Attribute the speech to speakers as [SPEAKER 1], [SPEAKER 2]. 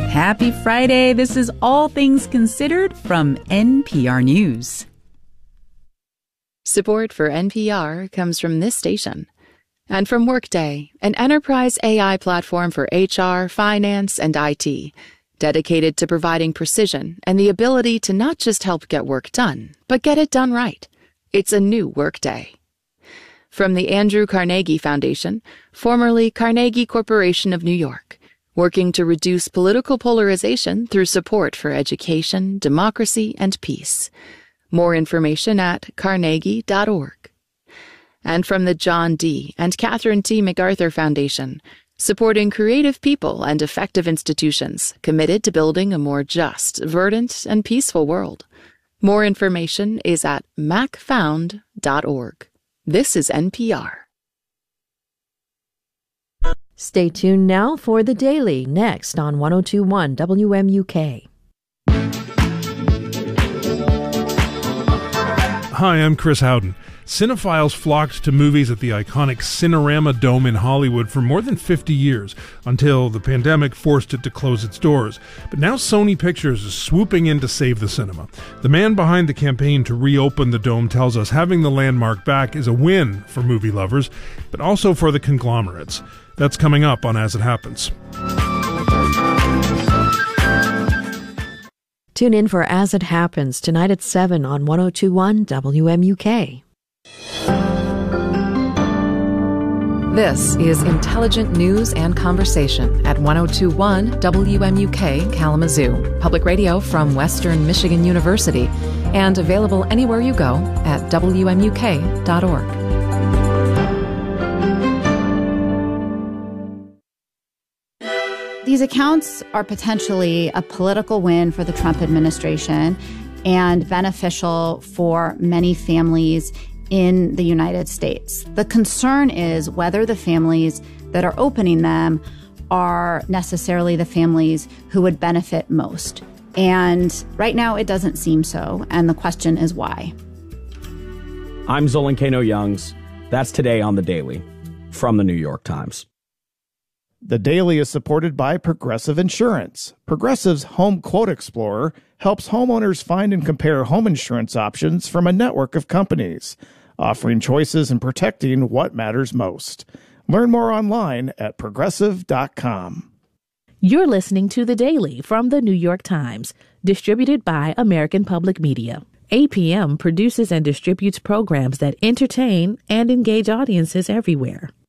[SPEAKER 1] Happy Friday. This is All Things Considered from NPR News.
[SPEAKER 2] Support for NPR comes from this station and from Workday, an enterprise AI platform for HR, finance, and IT, dedicated to providing precision and the ability to not just help get work done, but get it done right. It's a new Workday. From the Andrew Carnegie Foundation, formerly Carnegie Corporation of New York, working to reduce political polarization through support for education, democracy, and peace. More information at carnegie.org. And from the John D. and Catherine T. MacArthur Foundation, supporting creative people and effective institutions committed to building a more just, verdant, and peaceful world. More information is at macfound.org. This is NPR.
[SPEAKER 3] Stay tuned now for The Daily, next on 102.1 WMUK.
[SPEAKER 4] Hi, I'm Chris Howden. Cinephiles flocked to movies at the iconic Cinerama Dome in Hollywood for more than 50 years, until the pandemic forced it to close its doors. But now Sony Pictures is swooping in to save the cinema. The man behind the campaign to reopen the Dome tells us having the landmark back is a win for movie lovers, but also for the conglomerates. That's coming up on As It Happens.
[SPEAKER 3] Tune in for As It Happens tonight at 7 on 102.1 WMUK.
[SPEAKER 2] This is Intelligent News and Conversation at 102.1 WMUK Kalamazoo, public radio from Western Michigan University, and available anywhere you go at WMUK.org.
[SPEAKER 5] These accounts are potentially a political win for the Trump administration and beneficial for many families in the United States. The concern is whether the families that are opening them are necessarily the families who would benefit most. And right now it doesn't seem so. And the question is why.
[SPEAKER 6] I'm Zolan Kano-Youngs. That's today on The Daily from the New York Times.
[SPEAKER 7] The Daily is supported by Progressive Insurance. Progressive's Home Quote Explorer helps homeowners find and compare home insurance options from a network of companies, offering choices and protecting what matters most. Learn more online at progressive.com.
[SPEAKER 8] You're listening to The Daily from the New York Times, distributed by American Public Media. APM produces and distributes programs that entertain and engage audiences everywhere.